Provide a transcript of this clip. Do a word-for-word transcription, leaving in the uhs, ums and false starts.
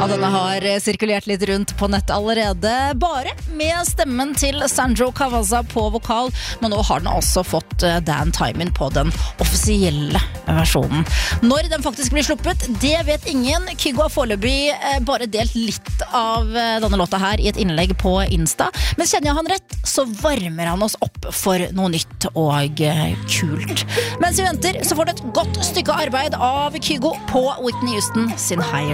Ja, denne har sirkulert litt rundt på nett allerede, bare med stemmen til Sandro Cavazza på vokal, men nå har den også fått Dan Timon på den offisielle versjonen. Når den faktisk blir sluppet, det vet ingen. Kygo har foreløpig bare delt litt av denne låta her i et innlegg på Insta, men kjenner jeg han rett, så varmer han oss opp for noe nytt og kult. Mens vi venter, så får du et godt stykke arbeid av Kygo på Whitney Houston sin Higher.